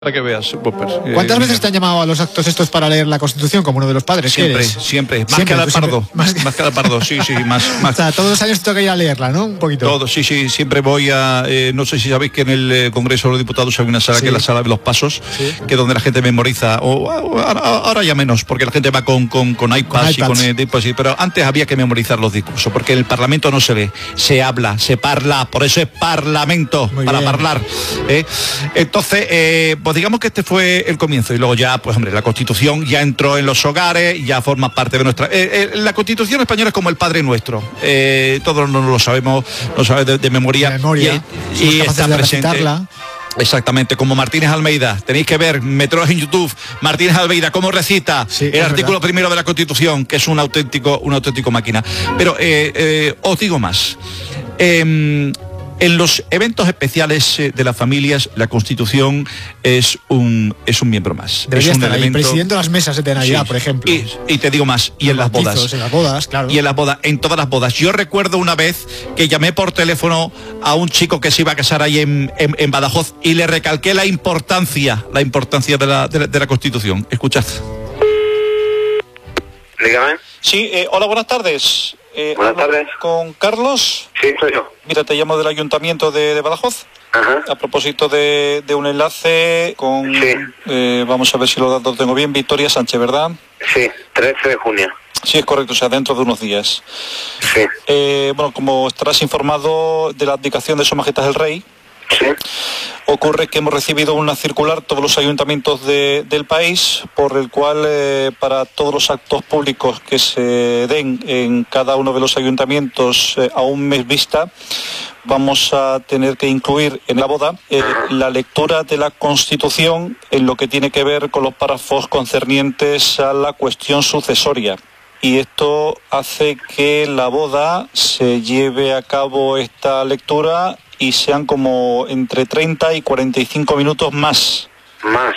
Para que veas, Popper. ¿Cuántas veces te han llamado a los actos estos para leer la Constitución como uno de los padres? Siempre. Más que al Pardo. Más que al Pardo, sí, más. O sea, todos los años te toca ir a leerla, ¿no? Un poquito. Todos, sí. Siempre voy a... no sé si sabéis que en el Congreso de los Diputados hay una sala que es la sala de los pasos, que es donde la gente memoriza. Ahora ya menos, porque la gente va con iPads y con... pero antes había que memorizar los discursos, porque en el Parlamento no se lee, se habla, se parla, por eso es Parlamento, muy para bien. hablar. Entonces, pues digamos que este fue el comienzo y luego ya, pues hombre, la Constitución ya entró en los hogares, ya forma parte de nuestra... la Constitución española es como el Padre Nuestro, todos no lo sabemos, lo sabemos de memoria. Y está presente. Exactamente, como Martínez Almeida. Tenéis que ver, meteros en YouTube, Martínez Almeida, cómo recita el artículo primero de la Constitución, que es un auténtico máquina. Pero os digo más. En los eventos especiales de las familias, la Constitución es un miembro más. Debería es un estar elemento... ahí presidiendo las mesas de Navidad, por ejemplo. Y te digo más, y en las bodas. En las bodas, claro. Y en las bodas, en todas las bodas. Yo recuerdo una vez que llamé por teléfono a un chico que se iba a casar ahí en Badajoz y le recalqué la importancia de la Constitución. Escuchad. Dígame. Sí, hola, buenas tardes. Buenas tardes. ¿Con Carlos? Sí, soy yo. Mira, te llamo del Ayuntamiento de Badajoz. Ajá. A propósito de un enlace con... Sí. Vamos a ver si lo tengo bien. Victoria Sánchez, ¿verdad? Sí, 13 de junio. Sí, es correcto, o sea, dentro de unos días. Sí. Bueno, como estarás informado de la abdicación de Su Majestad el Rey, Sí. ocurre que hemos recibido una circular, todos los ayuntamientos del país, por el cual para todos los actos públicos que se den en cada uno de los ayuntamientos a un mes vista, vamos a tener que incluir en la boda la lectura de la Constitución en lo que tiene que ver con los párrafos concernientes a la cuestión sucesoria. Y esto hace que la boda se lleve a cabo esta lectura y sean como entre 30 y 45 minutos más. Más,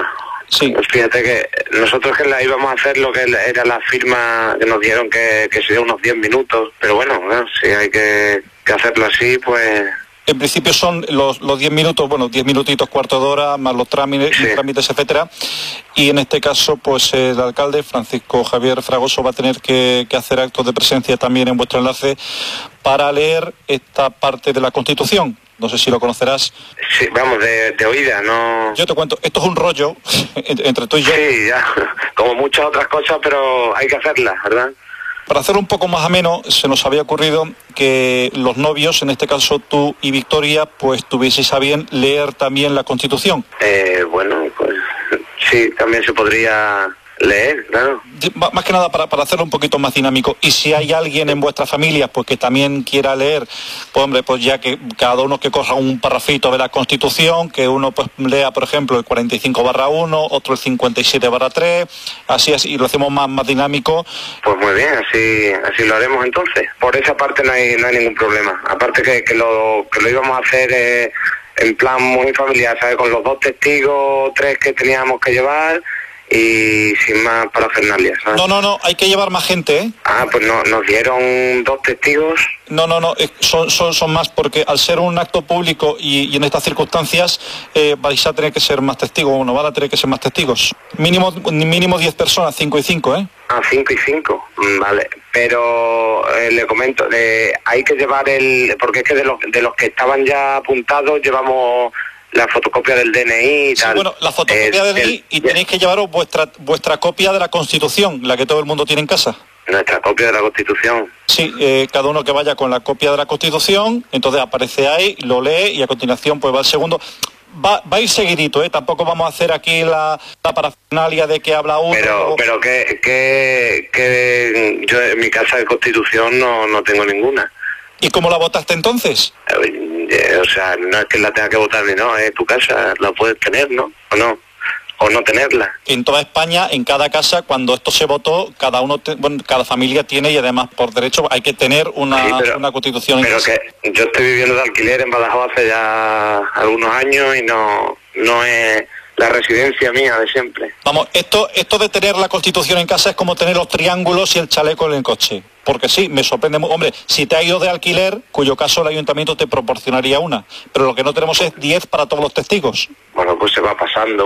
Sí. Fíjate que nosotros que la íbamos a hacer lo que era la firma que nos dieron que sería unos 10 minutos, pero bueno, si hay que hacerlo así, pues... En principio son los 10 minutos, bueno, 10 minutitos, cuarto de hora, más los trámites, etcétera. Y en este caso, pues el alcalde, Francisco Javier Fragoso, va a tener que hacer actos de presencia también en vuestro enlace para leer esta parte de la Constitución. No sé si lo conocerás. Sí, vamos, de oída, no... Yo te cuento, esto es un rollo entre tú y yo. Sí, ya, como muchas otras cosas, pero hay que hacerlas, ¿verdad? Para hacerlo un poco más ameno, se nos había ocurrido que los novios, en este caso tú y Victoria, pues tuvieseis a bien leer también la Constitución. Bueno, pues sí, también se podría leer, claro. Más que nada para hacerlo un poquito más dinámico. Y si hay alguien en vuestra familia pues que también quiera leer, pues hombre, pues ya que cada uno que coja un parrafito de la Constitución, que uno pues lea, por ejemplo, el 45/1, otro el 57/3, así, y lo hacemos más dinámico. Pues muy bien, así lo haremos entonces. Por esa parte no hay ningún problema. Aparte que lo íbamos a hacer en plan muy familiar, ¿sabes? Con los 2 testigos, 3 que teníamos que llevar y sin más parafernalia, ¿sabes? No, hay que llevar más gente, ¿eh? Pues no, nos dieron 2 testigos. No, son más, porque al ser un acto público y en estas circunstancias vais a tener que ser más testigos, no van a tener que ser más testigos. Mínimo 10 personas, 5 y 5, ¿eh? 5 y 5, vale. Pero le comento, hay que llevar porque es que de los que estaban ya apuntados llevamos la fotocopia del DNI y tal. Sí, bueno, la fotocopia del DNI y tenéis que llevaros vuestra copia de la Constitución, la que todo el mundo tiene en casa. Nuestra copia de la Constitución. Sí, cada uno que vaya con la copia de la Constitución, entonces aparece ahí, lo lee y a continuación pues va el segundo. Va a ir seguidito, ¿eh? Tampoco vamos a hacer aquí la parafernalia de que habla uno. Pero que yo en mi casa de Constitución no tengo ninguna. ¿Y cómo la votaste entonces? O sea, no es que la tenga que votar ni no, es tu casa, la puedes tener, ¿no? O no tenerla. En toda España, en cada casa, cuando esto se votó, cada familia tiene, y además por derecho hay que tener una Constitución. Pero que yo estoy viviendo de alquiler en Badajoz hace ya algunos años y no la residencia mía de siempre. Vamos, esto de tener la Constitución en casa es como tener los triángulos y el chaleco en el coche. Porque sí, me sorprende. Hombre, si te ha ido de alquiler, cuyo caso el ayuntamiento te proporcionaría una. Pero lo que no tenemos es 10 para todos los testigos. Bueno, pues se va pasando.